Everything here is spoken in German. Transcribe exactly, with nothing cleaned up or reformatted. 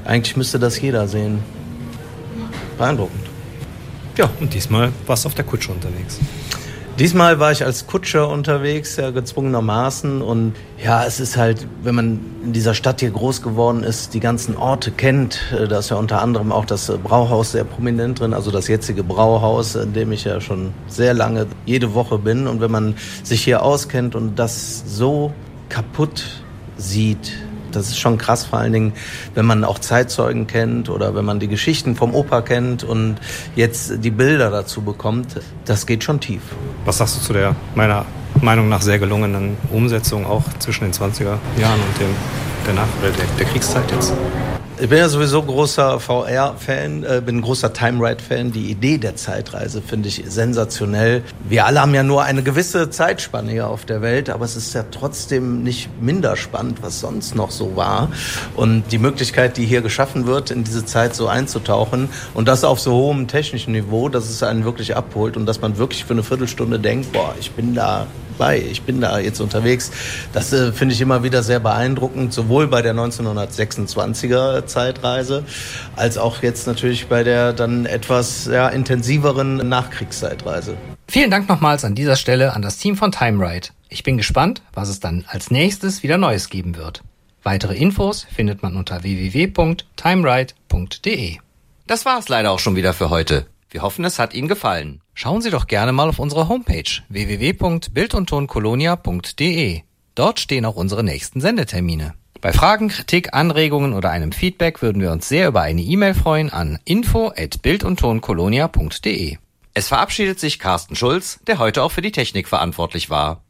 Eigentlich müsste das jeder sehen. Beeindruckend. Ja, und diesmal warst du auf der Kutsche unterwegs. Diesmal war ich als Kutscher unterwegs, ja, gezwungenermaßen. Und ja, es ist halt, wenn man in dieser Stadt hier groß geworden ist, die ganzen Orte kennt, da ist ja unter anderem auch das Brauhaus sehr prominent drin, also das jetzige Brauhaus, in dem ich ja schon sehr lange jede Woche bin. Und wenn man sich hier auskennt und das so kaputt sieht, das ist schon krass, vor allen Dingen, wenn man auch Zeitzeugen kennt oder wenn man die Geschichten vom Opa kennt und jetzt die Bilder dazu bekommt, das geht schon tief. Was sagst du zu der, meiner Meinung nach, sehr gelungenen Umsetzung auch zwischen den zwanziger Jahren und dem, der, Nach- oder der, der Kriegszeit jetzt? Ich bin ja sowieso großer V R-Fan, äh, bin ein großer Time-Ride-Fan. Die Idee der Zeitreise finde ich sensationell. Wir alle haben ja nur eine gewisse Zeitspanne hier auf der Welt, aber es ist ja trotzdem nicht minder spannend, was sonst noch so war. Und die Möglichkeit, die hier geschaffen wird, in diese Zeit so einzutauchen und das auf so hohem technischen Niveau, dass es einen wirklich abholt und dass man wirklich für eine Viertelstunde denkt, boah, ich bin da bei, ich bin da jetzt unterwegs. Das äh, finde ich immer wieder sehr beeindruckend, sowohl bei der neunzehnhundertsechsundzwanziger Zeitreise, als auch jetzt natürlich bei der dann etwas ja, intensiveren Nachkriegszeitreise. Vielen Dank nochmals an dieser Stelle an das Team von TimeRide. Ich bin gespannt, was es dann als nächstes wieder Neues geben wird. Weitere Infos findet man unter w w w punkt timeride punkt d e. Das war's leider auch schon wieder für heute. Wir hoffen, es hat Ihnen gefallen. Schauen Sie doch gerne mal auf unsere Homepage w w w punkt bild und ton kolonia punkt d e. Dort stehen auch unsere nächsten Sendetermine. Bei Fragen, Kritik, Anregungen oder einem Feedback würden wir uns sehr über eine E-Mail freuen an info at bild und ton kolonia punkt d e. Es verabschiedet sich Carsten Schulz, der heute auch für die Technik verantwortlich war.